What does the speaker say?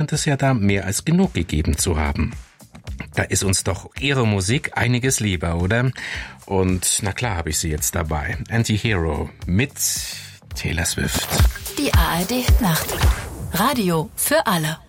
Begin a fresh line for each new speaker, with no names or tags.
scheint es ja da mehr als genug gegeben zu haben. Da ist uns doch Ihre Musik einiges lieber, oder? Und na klar habe ich sie jetzt dabei. Anti-Hero mit Taylor Swift.
Die ARD Nacht. Radio für alle.